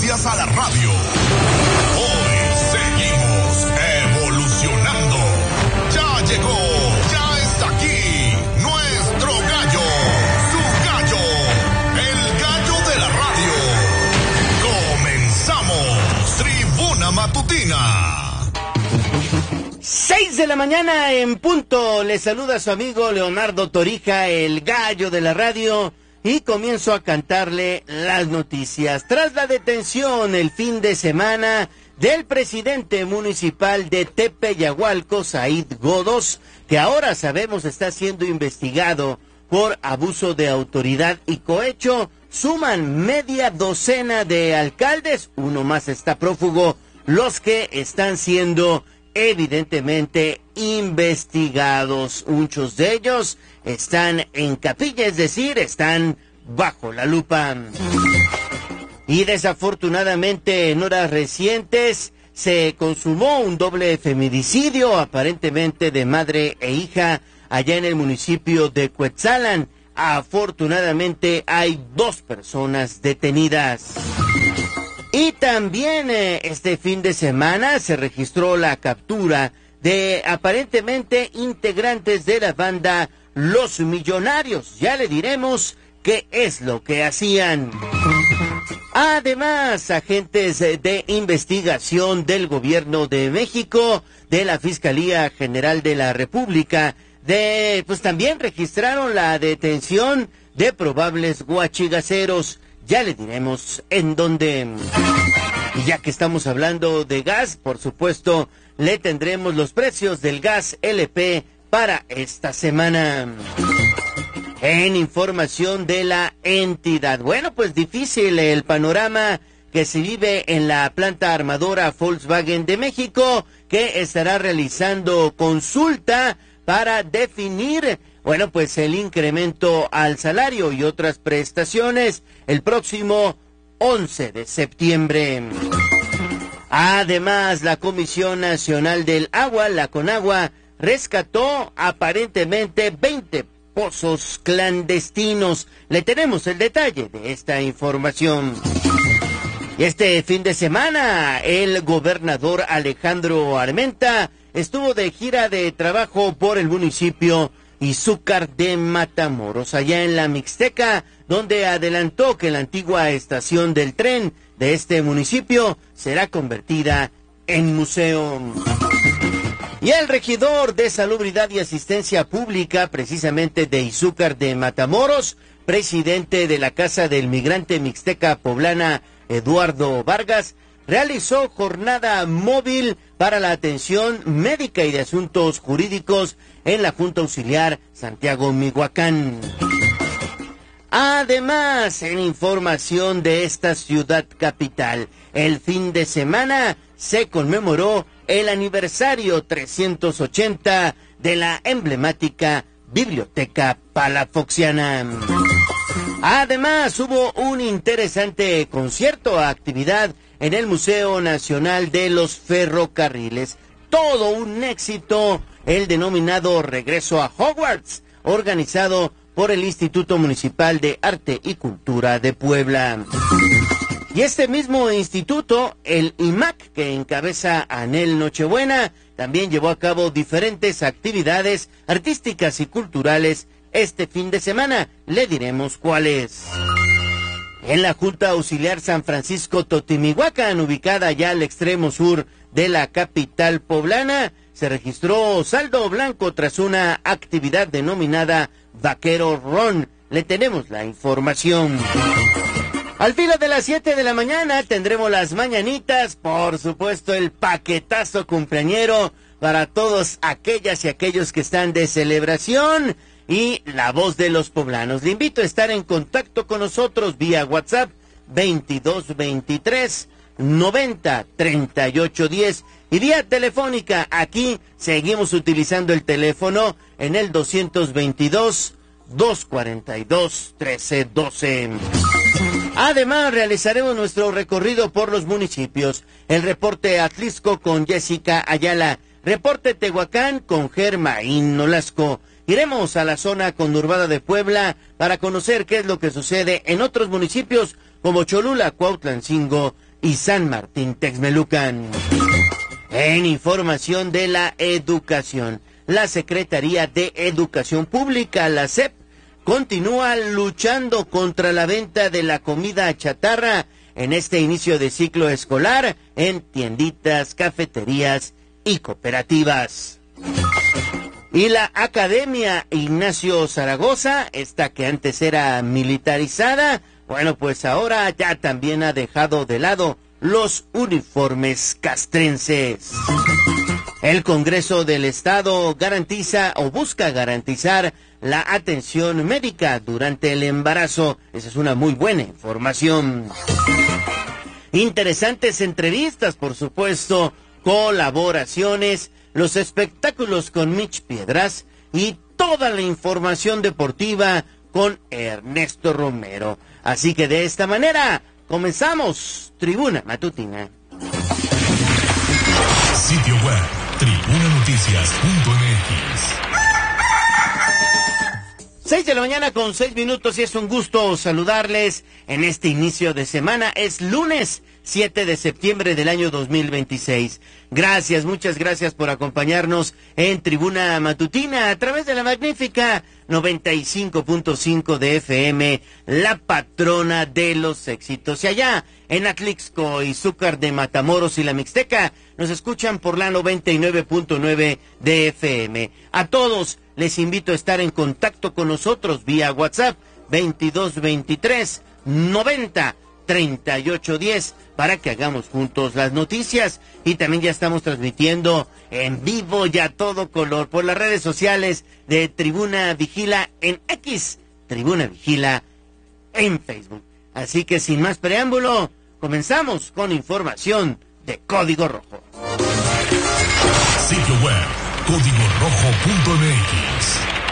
gracias a la radio. Hoy seguimos evolucionando. Ya llegó, ya está aquí, nuestro gallo, su gallo, el gallo de la radio. Comenzamos, Tribuna Matutina. 6 de la mañana en punto. Le saluda su amigo Leonardo Torija, el gallo de la radio, y comienzo a cantarle las noticias. Tras la detención el fin de semana del presidente municipal de Tepeyagualco, Said Godos, que ahora sabemos está siendo investigado por abuso de autoridad y cohecho, suman media docena de alcaldes, uno más está prófugo, los que están siendo evidentemente investigados. Muchos de ellos están en capilla, es decir, están bajo la lupa. Y desafortunadamente en horas recientes se consumó un doble feminicidio, aparentemente de madre e hija, allá en el municipio de Cuetzalan. Afortunadamente hay 2 personas detenidas. Y también este fin de semana se registró la captura de aparentemente integrantes de la banda Los Millonarios. Ya le diremos qué es lo que hacían. Además, agentes de investigación del Gobierno de México, de la Fiscalía General de la República, pues también registraron la detención de probables guachigaceros. Ya le diremos en dónde. Y ya que estamos hablando de gas, por supuesto, le tendremos los precios del gas LP para esta semana. En información de la entidad. Bueno, pues difícil el panorama que se vive en la planta armadora Volkswagen de México, que estará realizando consulta para definir, bueno, pues el incremento al salario y otras prestaciones el próximo 11 de septiembre. Además, la Comisión Nacional del Agua, la CONAGUA, rescató aparentemente 20 pozos clandestinos. Le tenemos el detalle de esta información. Y este fin de semana, el gobernador Alejandro Armenta estuvo de gira de trabajo por el municipio Izúcar de Matamoros, allá en la Mixteca, donde adelantó que la antigua estación del tren de este municipio será convertida en museo. Y el regidor de Salubridad y Asistencia Pública, precisamente de Izúcar de Matamoros, presidente de la Casa del Migrante Mixteca Poblana, Eduardo Vargas, realizó jornada móvil para la atención médica y de asuntos jurídicos en la Junta Auxiliar Santiago Mihuacán. Además, en información de esta ciudad capital, el fin de semana se conmemoró el aniversario 380 de la emblemática Biblioteca Palafoxiana. Además, hubo un interesante concierto, actividad en el Museo Nacional de los Ferrocarriles. Todo un éxito, el denominado Regreso a Hogwarts, organizado por el Instituto Municipal de Arte y Cultura de Puebla. Y este mismo instituto, el IMAC, que encabeza Anel Nochebuena, también llevó a cabo diferentes actividades artísticas y culturales este fin de semana. Le diremos cuáles. En la Junta Auxiliar San Francisco Totimihuacán, ubicada ya al extremo sur de la capital poblana, se registró saldo blanco tras una actividad denominada Vaquero Ron. Le tenemos la información. Al filo de las 7 de la mañana tendremos las mañanitas, por supuesto el paquetazo cumpleañero para todos aquellas y aquellos que están de celebración, y la voz de los poblanos. Le invito a estar en contacto con nosotros vía WhatsApp 2223 90 38 10 y vía telefónica. Aquí seguimos utilizando el teléfono en el 222 242 1312. Además, realizaremos nuestro recorrido por los municipios. El reporte Atlisco con Jessica Ayala. Reporte Tehuacán con Germaín Nolasco. Iremos a la zona conurbada de Puebla para conocer qué es lo que sucede en otros municipios como Cholula, Cuautlancingo y San Martín Texmelucan. En información de la educación, la Secretaría de Educación Pública, la SEP, continúa luchando contra la venta de la comida chatarra en este inicio de ciclo escolar en tienditas, cafeterías y cooperativas. Y la Academia Ignacio Zaragoza, esta que antes era militarizada, bueno, pues ahora ya también ha dejado de lado los uniformes castrenses. El Congreso del Estado garantiza o busca garantizar la atención médica durante el embarazo. Esa es una muy buena información. Interesantes entrevistas, por supuesto, colaboraciones, los espectáculos con Mitch Piedras y toda la información deportiva con Ernesto Romero. Así que de esta manera comenzamos Tribuna Matutina. Sitio web tribunanoticias.mx. 6 de la mañana con 6 minutos y es un gusto saludarles en este inicio de semana. Es lunes 7 de septiembre del año 2026. Gracias, muchas gracias por acompañarnos en Tribuna Matutina a través de la magnífica 95.5 de FM, la patrona de los éxitos. Y allá en Atlixco, Izúcar de Matamoros y la Mixteca nos escuchan por la 99.9 de FM. A todos les invito a estar en contacto con nosotros vía WhatsApp 2223 90 3810 para que hagamos juntos las noticias. Y también ya estamos transmitiendo en vivo y a todo color por las redes sociales de Tribuna Vigila en X, Tribuna Vigila en Facebook. Así que sin más preámbulo, comenzamos con información de Código Rojo. Sitio web códigorojo.mx.